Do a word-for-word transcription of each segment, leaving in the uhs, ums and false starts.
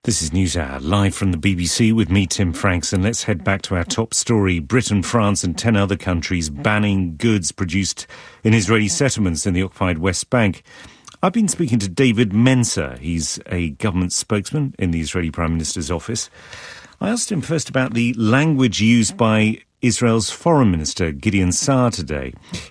This is NewsHour, live from the B B C with me, Tim Franks, and let's head back to our top story. Britain, France and ten other countries banning goods produced in Israeli settlements in the occupied West Bank. I've been speaking to David Mencer. He's a government spokesman in the Israeli Prime Minister's office. I asked him first about the language used by Israel's Foreign Minister, Gideon Saar, today.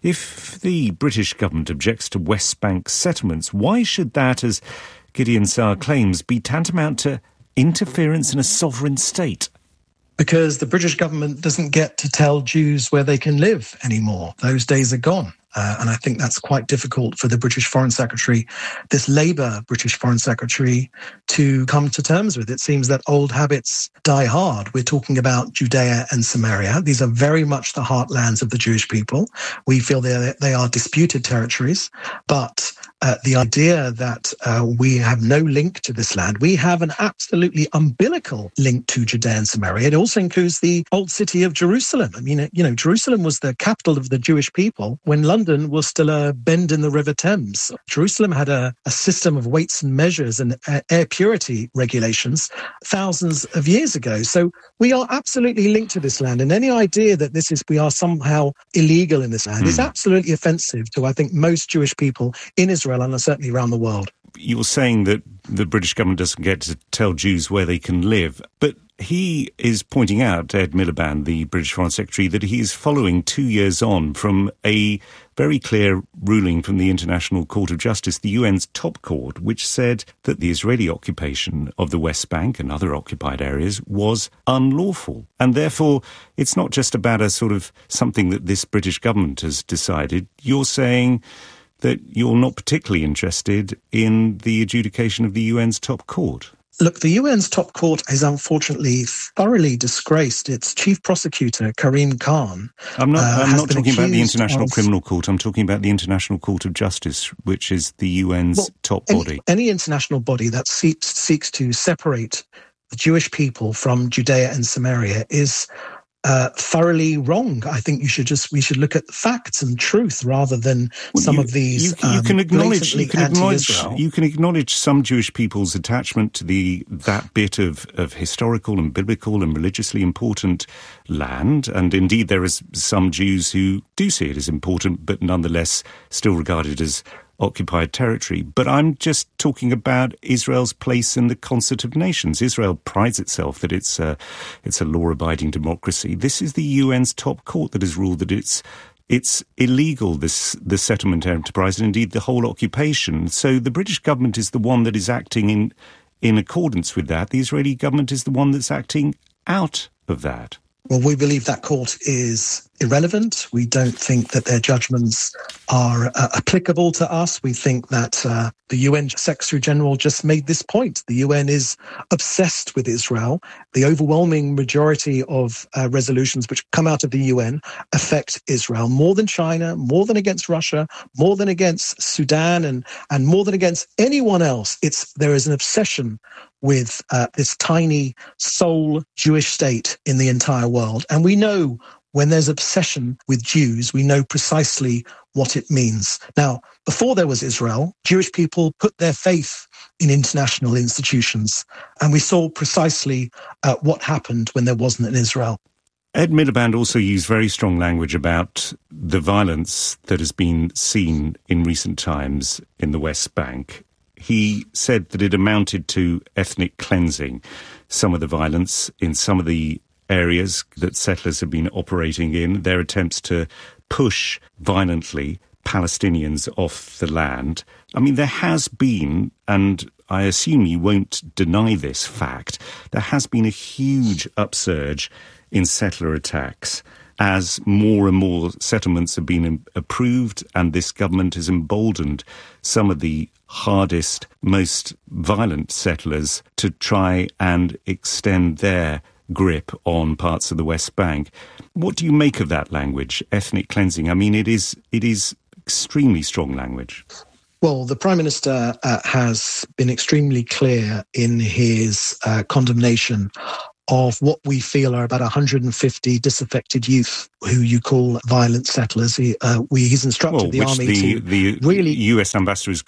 If the British government objects to West Bank settlements, why should that, as Gideon Saar claims, be tantamount to interference in a sovereign state? Because the British government doesn't get to tell Jews where they can live anymore. Those days are gone. Uh, and I think that's quite difficult for the British Foreign Secretary, this Labour British Foreign Secretary, to come to terms with. It seems that old habits die hard. We're talking about Judea and Samaria. These are very much the heartlands of the Jewish people. We feel they they are disputed territories, but Uh, the idea that uh, we have no link to this land, we have an absolutely umbilical link to Judea and Samaria. It also includes the old city of Jerusalem. I mean, you know, Jerusalem was the capital of the Jewish people when London was still a bend in the River Thames. Jerusalem had a, a system of weights and measures and uh, air purity regulations thousands of years ago. So we are absolutely linked to this land. And any idea that this is we are somehow illegal in this land mm. is absolutely offensive to, I think, most Jewish people in Israel and certainly around the world. You're saying that the British government doesn't get to tell Jews where they can live, but he is pointing out, Ed Miliband, the British Foreign Secretary, that he is following two years on from a very clear ruling from the International Court of Justice, the U N's top court, which said that the Israeli occupation of the West Bank and other occupied areas was unlawful. And therefore, it's not just about a sort of something that this British government has decided. You're saying that you're not particularly interested in the adjudication of the U N's top court. Look, the U N's top court has unfortunately thoroughly disgraced its chief prosecutor, Karim Khan. I'm not, uh, I'm not talking about the International of, Criminal Court. I'm talking about the International Court of Justice, which is the U N's well, top any, body. Any international body that seeks, seeks to separate the Jewish people from Judea and Samaria is Uh, thoroughly wrong. I think you should just we should look at the facts and truth rather than well, some you, of these. You, you um, can acknowledge you can acknowledge anti-Israel. you can acknowledge some Jewish people's attachment to the that bit of, of historical and biblical and religiously important land, and indeed there is some Jews who do see it as important, but nonetheless still regard it as occupied territory. But I'm just talking about Israel's place in the concert of nations. Israel prides itself that it's a, it's a law-abiding democracy. This is the U N's top court that has ruled that it's it's illegal, this the settlement enterprise, and indeed the whole occupation. So the British government is the one that is acting in in accordance with that. The Israeli government is the one that's acting out of that. Well, we believe that court is irrelevant. We don't think that their judgments are uh, applicable to us. We think that uh, the U N Secretary-General just made this point. The U N is obsessed with Israel. The overwhelming majority of uh, resolutions which come out of the U N affect Israel more than China, more than against Russia, more than against Sudan, and, and more than against anyone else. It's there is an obsession with uh, this tiny sole Jewish state in the entire world. And we know when there's obsession with Jews, we know precisely what it means. Now, before there was Israel, Jewish people put their faith in international institutions, and we saw precisely uh, what happened when there wasn't an Israel. Ed Miliband also used very strong language about the violence that has been seen in recent times in the West Bank. He said that it amounted to ethnic cleansing, some of the violence in some of the areas that settlers have been operating in, their attempts to push violently Palestinians off the land. I mean, there has been, and I assume you won't deny this fact, there has been a huge upsurge in settler attacks as more and more settlements have been approved, and this government has emboldened some of the hardest, most violent settlers to try and extend their grip on parts of the West Bank. What do you make of that language, ethnic cleansing? I mean, it is it is extremely strong language. Well, the Prime Minister uh, has been extremely clear in his uh, condemnation of what we feel are about one hundred fifty disaffected youth who you call violent settlers. He, uh, we, he's instructed well, the which army the, to the really... U S ambassador has called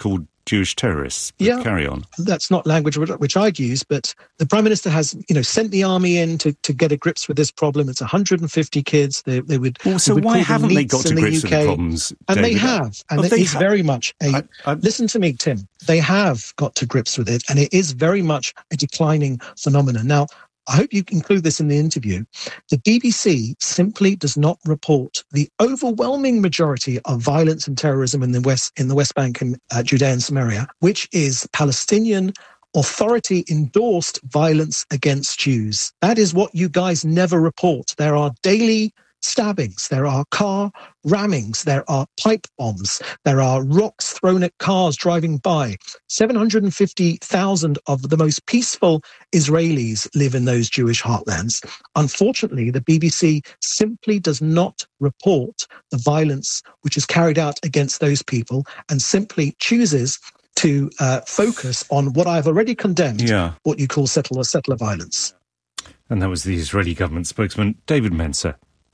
Jewish terrorists. But yeah, carry on. That's not language which I'd use, but the Prime Minister has, you know, sent the army in to, to get a grips with this problem. It's one hundred fifty kids. They, they would. Well, so would why haven't they got to the grips U K, with the problems, and David? they have, and well, it they is ha- very much a. I, I, listen to me, Tim. They have got to grips with it, and it is very much a declining phenomenon. Now, I hope you include this in the interview. The B B C simply does not report the overwhelming majority of violence and terrorism in the West, in the West Bank and uh, Judea and Samaria, which is Palestinian authority-endorsed violence against Jews. That is what you guys never report. There are daily stabbings, there are car rammings, there are pipe bombs, there are rocks thrown at cars driving by. seven hundred fifty thousand of the most peaceful Israelis live in those Jewish heartlands. Unfortunately, the B B C simply does not report the violence which is carried out against those people and simply chooses to uh, focus on what I've already condemned, yeah. what you call settler settler violence. And that was the Israeli government spokesman, David Mencer.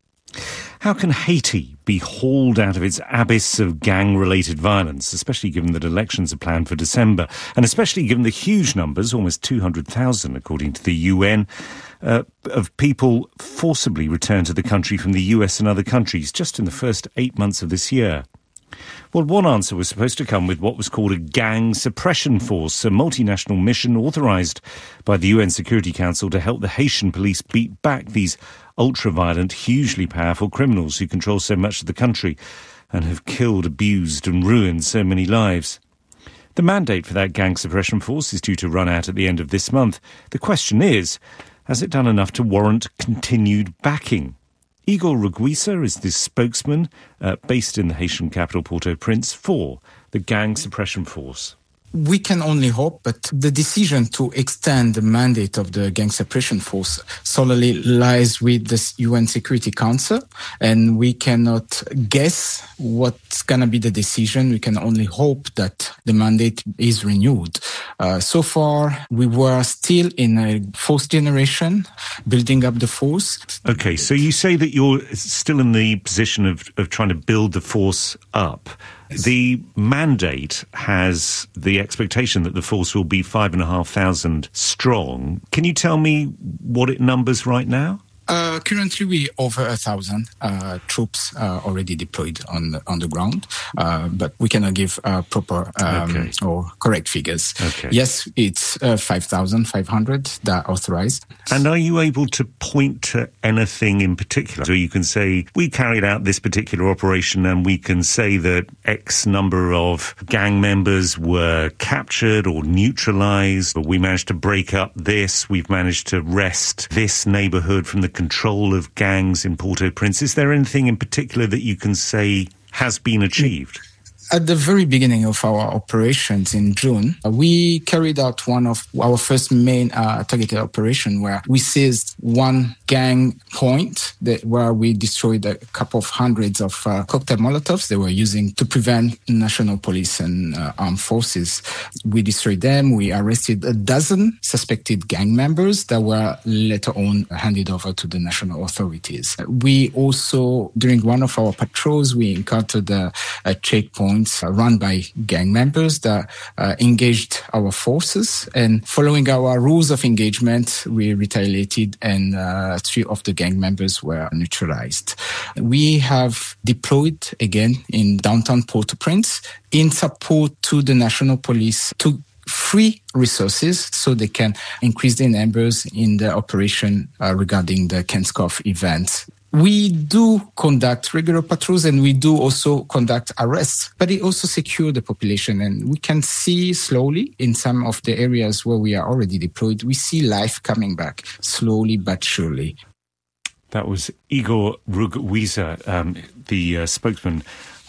How can Haiti be hauled out of its abyss of gang-related violence, especially given that elections are planned for December, and especially given the huge numbers, almost two hundred thousand according to the U N, uh, of people forcibly returned to the country from the U S and other countries just in the first eight months of this year? Well, one answer was supposed to come with what was called a gang suppression force, a multinational mission authorised by the U N Security Council to help the Haitian police beat back these ultra-violent, hugely powerful criminals who control so much of the country and have killed, abused and ruined so many lives. The mandate for that gang suppression force is due to run out at the end of this month. The question is, has it done enough to warrant continued backing? Igor Ruguisa is the spokesman uh, based in the Haitian capital Port-au-Prince for the gang suppression force. We can only hope, but the decision to extend the mandate of the gang suppression force solely lies with the U N Security Council, and we cannot guess what's going to be the decision. We can only hope that the mandate is renewed. Uh, so far, we were still in a fourth generation, building up the force. Okay, so you say that you're still in the position of, of trying to build the force up. The mandate has the expectation that the force will be five and a half thousand strong. Can you tell me what it numbers right now? Uh, currently, we over a thousand uh, troops uh, already deployed on the, on the ground, uh, but we cannot give uh, proper um, okay. or correct figures. Okay. Yes, it's uh, five thousand five hundred that are authorized. And are you able to point to anything in particular? So you can say, we carried out this particular operation and we can say that X number of gang members were captured or neutralized, or we managed to break up this, we've managed to wrest this neighborhood from the control of gangs in Port-au-Prince. Is there anything in particular that you can say has been achieved? At the very beginning of our operations in June, we carried out one of our first main uh, targeted operation where we seized one gang point that, where we destroyed a couple of hundreds of uh, cocktail Molotovs they were using to prevent national police and uh, armed forces. We destroyed them. We arrested a dozen suspected gang members that were later on handed over to the national authorities. We also, during one of our patrols, we encountered a, a checkpoint run by gang members that uh, engaged our forces. And following our rules of engagement, we retaliated and uh, three of the gang members were neutralized. We have deployed again in downtown Port-au-Prince in support to the national police to free resources so they can increase their numbers in the operation uh, regarding the Kenskov event. We do conduct regular patrols and we do also conduct arrests, but it also secures the population. And we can see slowly in some of the areas where we are already deployed, we see life coming back slowly but surely. That was Igor Ruguisa, um, the uh, spokesman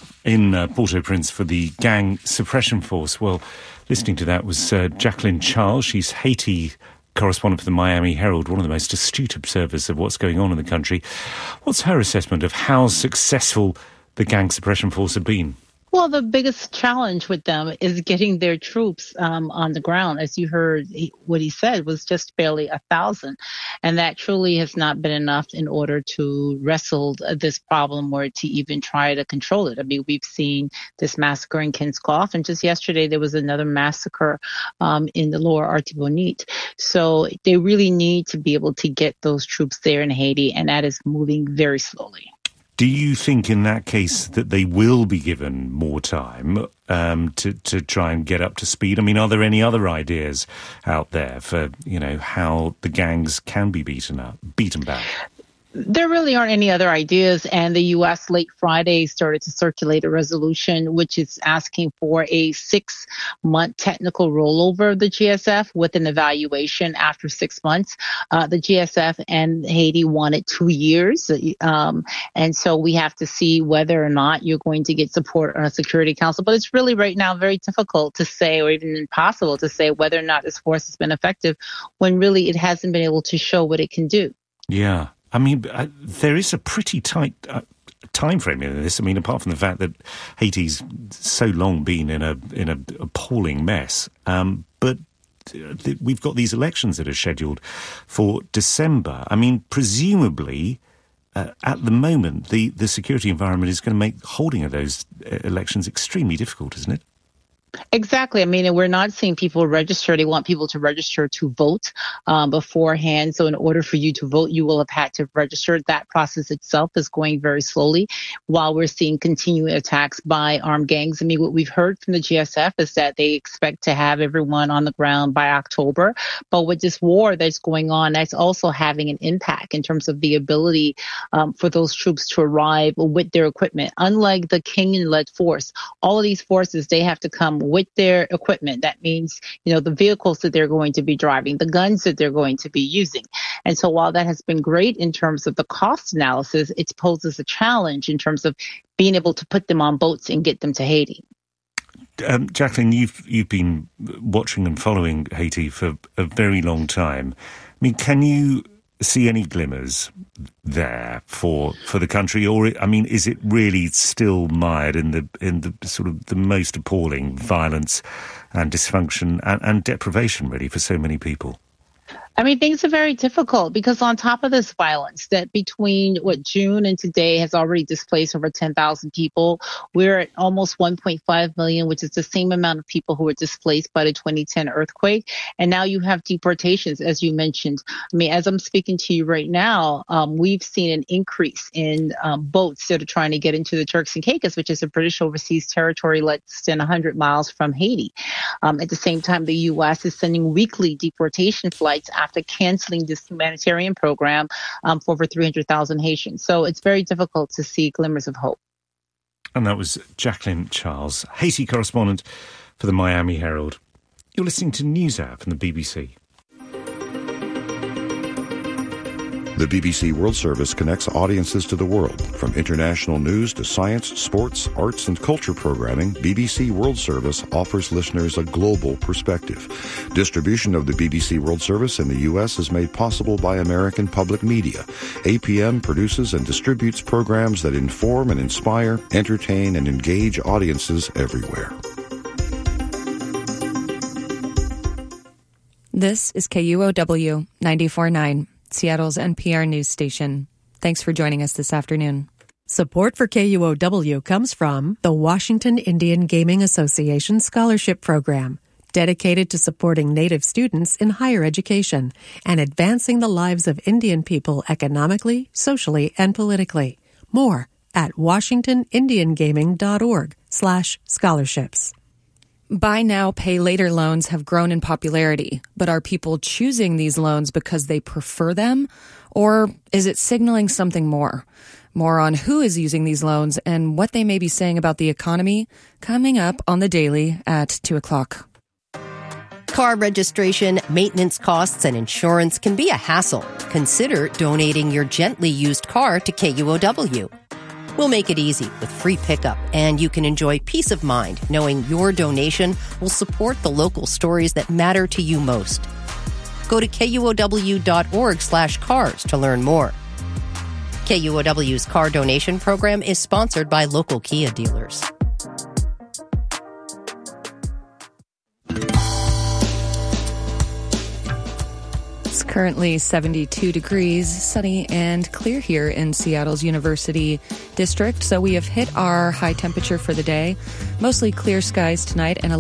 in uh, Port-au-Prince for the gang suppression force. Well, listening to that was uh, Jacqueline Charles. She's Haiti correspondent for the Miami Herald, one of the most astute observers of what's going on in the country. What's her assessment of how successful the gang suppression force have been? Well, the biggest challenge with them is getting their troops um, on the ground. As you heard, he, what he said was just barely a thousand. And that truly has not been enough in order to wrestle this problem or to even try to control it. I mean, we've seen this massacre in Kinskov, and just yesterday there was another massacre um, in the lower Artibonite. So they really need to be able to get those troops there in Haiti, and that is moving very slowly. Do you think in that case that they will be given more time um, to, to try and get up to speed? I mean, are there any other ideas out there for, you know, how the gangs can be beaten up, beaten back? There really aren't any other ideas, and the U S late Friday started to circulate a resolution which is asking for a six-month technical rollover of the G S F with an evaluation after six months. Uh, the G S F and Haiti wanted two years, um, and so we have to see whether or not you're going to get support on a Security Council. But it's really right now very difficult to say, or even impossible to say, whether or not this force has been effective when really it hasn't been able to show what it can do. Yeah. I mean, uh, there is a pretty tight uh, time frame in this. I mean, apart from the fact that Haiti's so long been in a in a appalling mess, um, but th- we've got these elections that are scheduled for December. I mean, presumably, uh, at the moment, the, the security environment is going to make holding of those elections extremely difficult, isn't it? Exactly. I mean, we're not seeing people register. They want people to register to vote um, beforehand. So in order for you to vote, you will have had to register. That process itself is going very slowly while we're seeing continuing attacks by armed gangs. I mean, what we've heard from the G S F is that they expect to have everyone on the ground by October. But with this war that's going on, that's also having an impact in terms of the ability um, for those troops to arrive with their equipment. Unlike the Kenyan-led force, all of these forces, they have to come with their equipment. That means, you know, the vehicles that they're going to be driving, the guns that they're going to be using. And so while that has been great in terms of the cost analysis, it poses a challenge in terms of being able to put them on boats and get them to Haiti. Um, Jacqueline, you've you've been watching and following Haiti for a very long time. I mean, can you see any glimmers there for for the country, or I mean, is it really still mired in the in the sort of the most appalling violence and dysfunction and, and deprivation, really, for so many people? I mean, things are very difficult because on top of this violence that between what June and today has already displaced over ten thousand people, we're at almost one point five million, which is the same amount of people who were displaced by the twenty ten earthquake. And now you have deportations, as you mentioned. I mean, as I'm speaking to you right now, um, we've seen an increase in um, boats that are trying to get into the Turks and Caicos, which is a British overseas territory less than one hundred miles from Haiti. Um, at the same time, the U S is sending weekly deportation flights after canceling this humanitarian program um, for over three hundred thousand Haitians. So it's very difficult to see glimmers of hope. And that was Jacqueline Charles, Haiti correspondent for the Miami Herald. You're listening to NewsHour from the B B C. The B B C World Service connects audiences to the world. From international news to science, sports, arts, and culture programming, B B C World Service offers listeners a global perspective. Distribution of the B B C World Service in the U S is made possible by American Public Media. A P M produces and distributes programs that inform and inspire, entertain, and engage audiences everywhere. This is K U O W ninety-four point nine. Seattle's N P R news station. Thanks for joining us this afternoon. Support for K U O W comes from the Washington Indian Gaming Association Scholarship Program, dedicated to supporting Native students in higher education and advancing the lives of Indian people economically, socially, and politically. More at washingtonindiangaming.org slash scholarships. Buy now, pay later loans have grown in popularity, but are people choosing these loans because they prefer them? Or is it signaling something more? More on who is using these loans and what they may be saying about the economy coming up on The Daily at two o'clock. Car registration, maintenance costs, and insurance can be a hassle. Consider donating your gently used car to K U O W. We'll make it easy with free pickup, and you can enjoy peace of mind knowing your donation will support the local stories that matter to you most. Go to kuow.org slash cars to learn more. K U O W's car donation program is sponsored by local Kia dealers. Currently seventy-two degrees, sunny and clear here in Seattle's University District. So we have hit our high temperature for the day. Mostly clear skies tonight and a